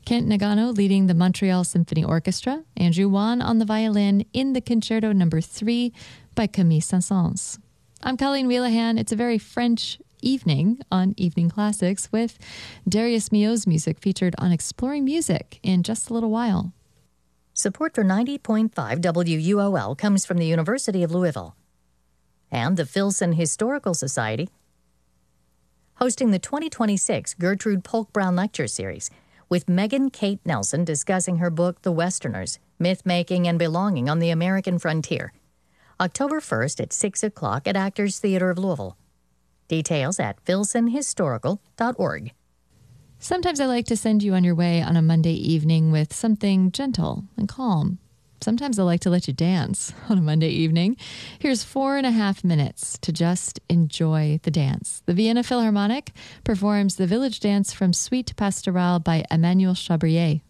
Kent Nagano leading the Montreal Symphony Orchestra, Andrew Wan on the violin in the Concerto No. 3 by Camille Saint-Saëns. I'm Colleen Wheelahan. It's a very French evening on Evening Classics with Darius Milhaud's music featured on Exploring Music in just a little while. Support for 90.5 WUOL comes from the University of Louisville and the Filson Historical Society, hosting the 2026 Gertrude Polk Brown Lecture Series with Megan Kate Nelson discussing her book, The Westerners, Myth-Making and Belonging on the American Frontier. October 1st at 6 o'clock at Actors Theatre of Louisville. Details at filsonhistorical.org. Sometimes I like to send you on your way on a Monday evening with something gentle and calm. Sometimes I like to let you dance on a Monday evening. Here's 4.5 minutes to just enjoy the dance. The Vienna Philharmonic performs the Village Dance from Suite Pastorale by Emmanuel Chabrier.